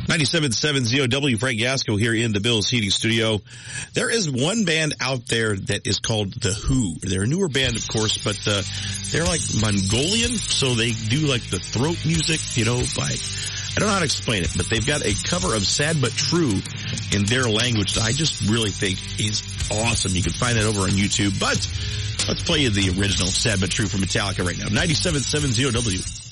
97.7 ZOW, Frank Yasko here in the Bills Heating Studio. There is one band out there that is called The Who. They're a newer band, of course, but they're like Mongolian, so they do like the throat music, like, I don't know how to explain it, but they've got a cover of Sad But True in their language that I just really think is awesome. You can find that over on YouTube, but let's play you the original Sad But True from Metallica right now. 97.7 ZOW.